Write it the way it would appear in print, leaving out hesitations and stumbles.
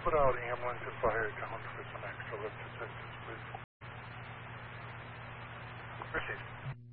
put out ambulance and fire down for some extra lift assistance, please. Proceed.